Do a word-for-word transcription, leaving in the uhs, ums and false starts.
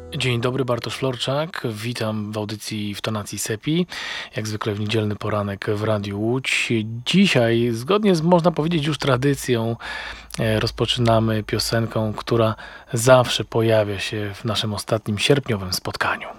Dzień dobry, Bartosz Florczak. Witam w audycji w tonacji Sepi, jak zwykle w niedzielny poranek w Radiu Łódź. Dzisiaj, zgodnie z, można powiedzieć, już tradycją, e, rozpoczynamy piosenką, która zawsze pojawia się w naszym ostatnim sierpniowym spotkaniu.